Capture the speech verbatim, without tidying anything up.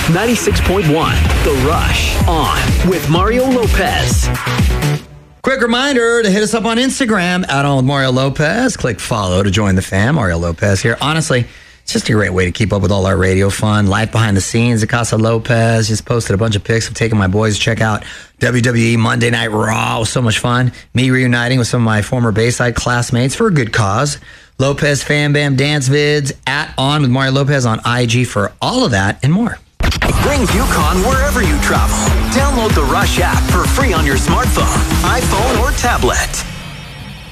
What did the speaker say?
ninety-six point one, The Rush, on with Mario Lopez. Quick reminder to hit us up on Instagram, out on with Mario Lopez. Click follow to join the fam. Mario Lopez here. Honestly, it's just a great way to keep up with all our radio fun. Life behind the scenes at Casa Lopez. Just posted a bunch of pics of taking my boys to check out W W E Monday Night Raw. It was so much fun. Me reuniting with some of my former Bayside classmates for a good cause. Lopez Fam Bam dance vids at On with Mario Lopez on I G for all of that and more. Bring UConn wherever you travel. Download the Rush app for free on your smartphone, iPhone, or tablet.